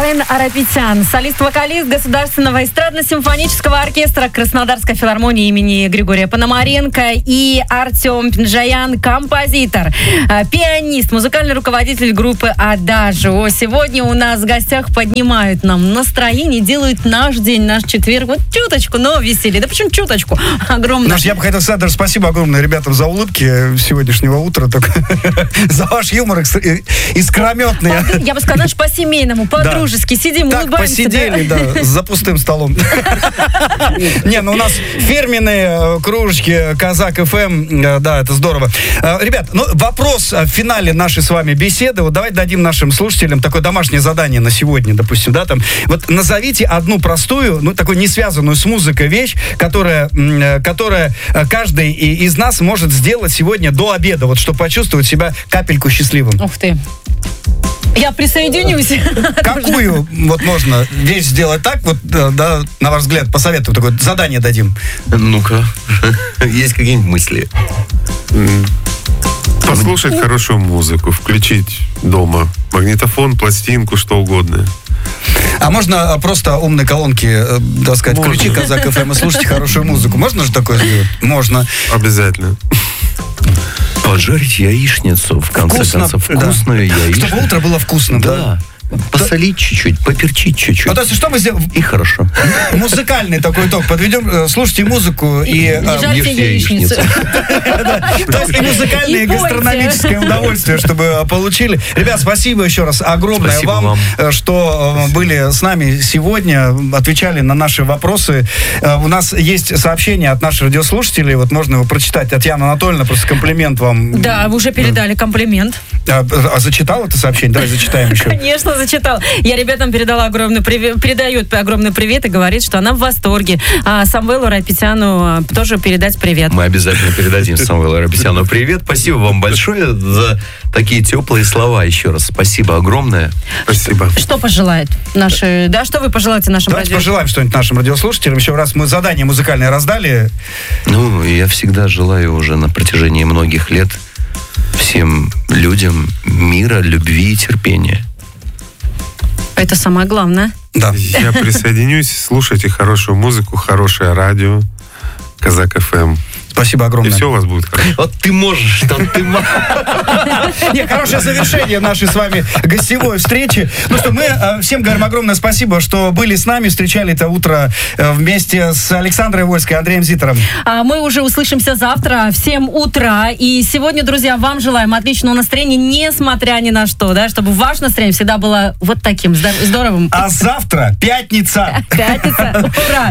Рамзайн Арапетян, солист-вокалист Государственного эстрадно-симфонического оркестра Краснодарской филармонии имени Григория Пономаренко, и Артем Пинжаян, композитор, пианист, музыкальный руководитель группы «Адажио». Сегодня у нас в гостях поднимают нам настроение, делают наш день, наш четверг вот чуточку, но веселье. Да почему чуточку? Огромное. Я бы хотел сказать даже спасибо огромное ребятам за улыбки сегодняшнего утра, за ваш юмор искрометный. Я бы сказала, по-семейному, по-дружески. Сидим, так, улыбаемся. посидели, да, за пустым столом. Не, ну у нас фирменные кружечки Казак ФМ, да, это здорово. Ребят, ну вопрос в финале нашей с вами беседы. Вот давайте дадим нашим слушателям такое домашнее задание на сегодня, допустим, да, там. Вот назовите одну простую, ну такую не связанную с музыкой вещь, которая каждый из нас может сделать сегодня до обеда, вот чтобы почувствовать себя капельку счастливым. Ух ты. Я присоединюсь. Какую вот можно вещь сделать так, вот, да, на ваш взгляд, посоветую, такое задание дадим. Ну-ка, есть какие-нибудь мысли? Послушать хорошую музыку, включить дома магнитофон, пластинку, что угодно. А можно просто умные колонки, так сказать, можно. Включи Казак ФМ и слушайте хорошую музыку. Можно же такое сделать? Можно. Обязательно. Пожарить яичницу, в конце концов. Вкусную яичницу. Чтобы утро было вкусным, да? Посолить чуть-чуть, поперчить чуть-чуть. Ну, то есть, что мы сделаем? И хорошо. Музыкальный такой итог. Подведем, слушайте музыку и... Ешьте яичницу. То есть и музыкальное, и гастрономическое удовольствие, чтобы получили. Ребят, спасибо еще раз огромное вам, что были с нами сегодня, отвечали на наши вопросы. У нас есть сообщение от наших радиослушателей, вот можно его прочитать. Татьяна Анатольевна, просто комплимент вам. Да, вы уже передали комплимент. А зачитал это сообщение? Давай зачитаем еще. Конечно, зачитал. Я ребятам передала передает огромный привет и говорит, что она в восторге. А Самвелу Арапетяну тоже передать привет. Мы обязательно передадим Самвелу Арапетяну привет. Спасибо вам большое за такие теплые слова. Еще раз спасибо огромное. Спасибо. Что пожелает наши... Да, что вы пожелаете нашим Давайте пожелаем что-нибудь нашим радиослушателям. Еще раз мы задание музыкальное раздали. Ну, я всегда желаю уже на протяжении многих лет всем людям мира, любви и терпения. Это самое главное. Да. Я присоединюсь. Слушайте хорошую музыку, хорошее радио. Казак ФМ. Спасибо огромное. И все у вас будет хорошо. Вот ты можешь, что ты можешь. Не, хорошее завершение нашей с вами гостевой встречи. Ну что, мы всем говорим огромное спасибо, что были с нами, встречали это утро вместе с Александрой Вольской и Андреем Зитером. А мы уже услышимся завтра в 7 утра. И сегодня, друзья, вам желаем отличного настроения, несмотря ни на что, да, чтобы ваше настроение всегда было вот таким здоровым. А завтра пятница. Пятница. Ура!